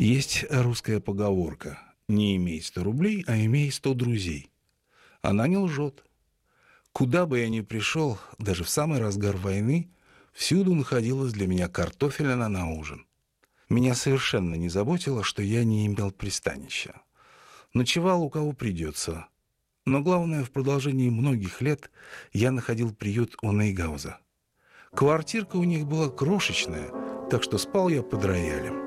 Есть русская поговорка: не имей 100 рублей, а имей 100 друзей. Она не лжет. Куда бы я ни пришел, даже в самый разгар войны, всюду находилась для меня картофелина на ужин. Меня совершенно не заботило, что я не имел пристанища. Ночевал у кого придется. Но главное, в продолжении многих лет я находил приют у Нейгауза. Квартирка у них была крошечная, так что спал я под роялем.